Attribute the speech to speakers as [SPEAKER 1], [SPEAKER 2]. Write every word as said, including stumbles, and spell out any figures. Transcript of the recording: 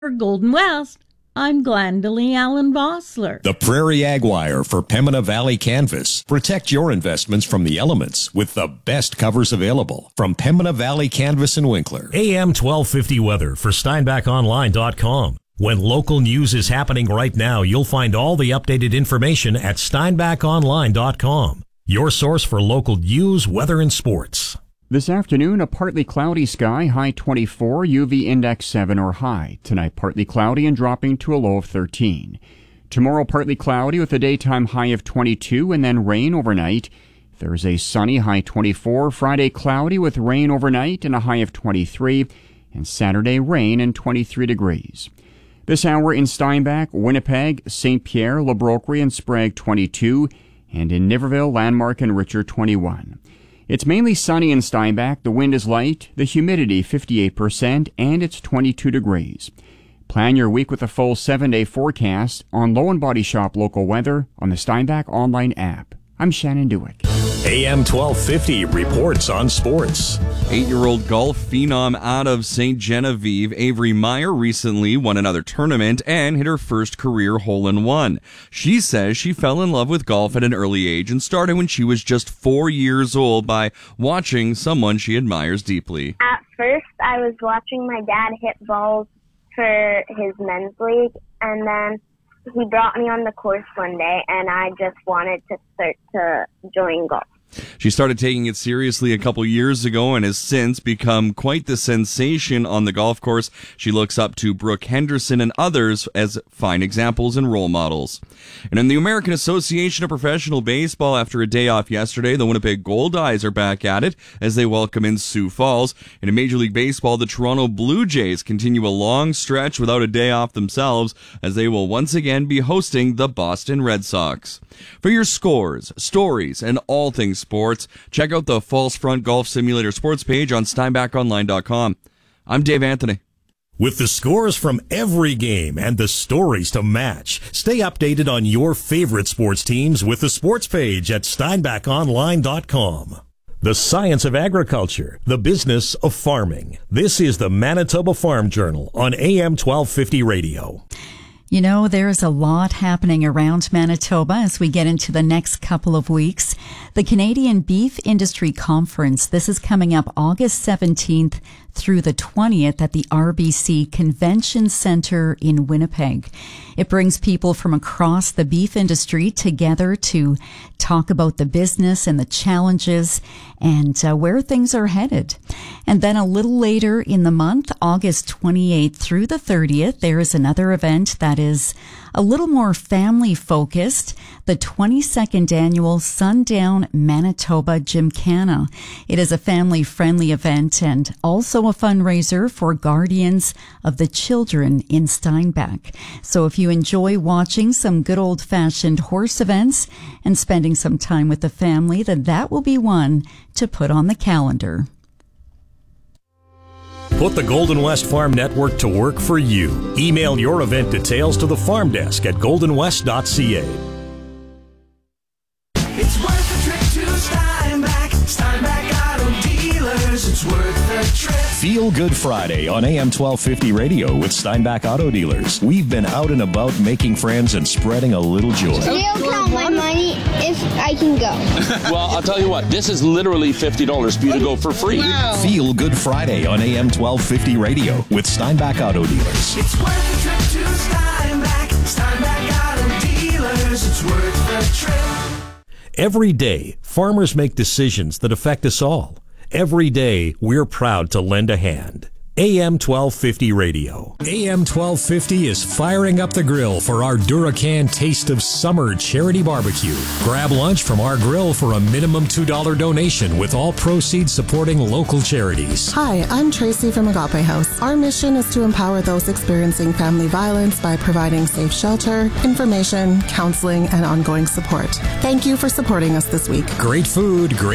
[SPEAKER 1] For Golden West, I'm Glendalee Allen Vossler.
[SPEAKER 2] The Prairie Ag Wire for Pembina Valley Canvas. Protect your investments from the elements with the best covers available from Pembina Valley Canvas and Winkler.
[SPEAKER 3] A M twelve fifty weather for Steinbach Online dot com. When local news is happening right now, you'll find all the updated information at Steinbach Online dot com. Your source for local news, weather, and sports.
[SPEAKER 4] This afternoon, a partly cloudy sky, high twenty-four, U V index seven or high. Tonight, partly cloudy and dropping to a low of thirteen. Tomorrow, partly cloudy with a daytime high of twenty-two and then rain overnight. Thursday, sunny, high twenty-four. Friday, cloudy with rain overnight and a high of twenty-three. And Saturday, rain and twenty-three degrees. This hour in Steinbach, Winnipeg, Saint Pierre, La Broquerie, and Sprague, twenty-two. And in Niverville, Landmark, and Richard, twenty-one. It's mainly sunny in Steinbach, the wind is light, the humidity fifty-eight percent, and it's twenty-two degrees. Plan your week with a full seven-day forecast on Low and Body Shop local weather on the Steinbach online app. I'm Shannon Dewick.
[SPEAKER 3] A M twelve fifty reports on sports.
[SPEAKER 5] Eight-year-old golf phenom out of Saint Genevieve, Avery Meyer, recently won another tournament and hit her first career hole-in-one. She says she fell in love with golf at an early age and started when she was just four years old by watching someone she admires deeply.
[SPEAKER 6] At first, I was watching my dad hit balls for his men's league, and then he brought me on the course one day, and I just wanted to start to join golf.
[SPEAKER 5] She started taking it seriously a couple years ago and has since become quite the sensation on the golf course. She looks up to Brooke Henderson and others as fine examples and role models. And in the American Association of Professional Baseball, after a day off yesterday, the Winnipeg Goldeyes are back at it as they welcome in Sioux Falls. And in Major League Baseball, the Toronto Blue Jays continue a long stretch without a day off themselves as they will once again be hosting the Boston Red Sox. For your scores, stories, and all things sports, check out the False Front Golf Simulator sports page on Steinbach Online dot com. I'm Dave Anthony.
[SPEAKER 3] With the scores from every game and the stories to match, stay updated on your favorite sports teams with the sports page at Steinbach Online dot com. The science of agriculture, the business of farming. This is the Manitoba Farm Journal on A M twelve fifty radio.
[SPEAKER 7] You know, there's a lot happening around Manitoba as we get into the next couple of weeks. The Canadian Beef Industry Conference, this is coming up August seventeenth through the twentieth at the R B C Convention Centre in Winnipeg. It brings people from across the beef industry together to talk about the business and the challenges and uh, where things are headed. And then a little later in the month, August twenty-eighth through the thirtieth, there is another event that is a little more family focused, the twenty-second annual Sundown Manitoba Gymkhana. It is a family friendly event and also a fundraiser for Guardians of the Children in Steinbach. So if you enjoy watching some good old fashioned horse events and spending some time with the family, then that will be one to put on the calendar.
[SPEAKER 3] Put the Golden West Farm Network to work for you. Email your event details to the farm desk at golden west dot c a.
[SPEAKER 8] It's worth the trip to Steinbach. Steinbach Auto Dealers. It's worth the trip.
[SPEAKER 2] Feel Good Friday on A M twelve fifty radio with Steinbach Auto Dealers. We've been out and about making friends and spreading a little joy.
[SPEAKER 9] They'll count my money if I can go.
[SPEAKER 10] Well, I'll tell you what, this is literally fifty dollars for you to go for free.
[SPEAKER 9] Wow.
[SPEAKER 2] Feel Good Friday on A M twelve fifty radio with Steinbach Auto Dealers.
[SPEAKER 8] It's worth the trip to Steinbach. Steinbach Auto Dealers. It's worth the trip.
[SPEAKER 3] Every day, farmers make decisions that affect us all. Every day, we're proud to lend a hand. A M twelve fifty radio. A M twelve fifty is firing up the grill for our Duracan Taste of Summer charity barbecue. Grab lunch from our grill for a minimum two dollars donation with all proceeds supporting local charities.
[SPEAKER 11] Hi, I'm Tracy from Agape House. Our mission is to empower those experiencing family violence by providing safe shelter, information, counseling, and ongoing support. Thank you for supporting us this week.
[SPEAKER 3] Great food, great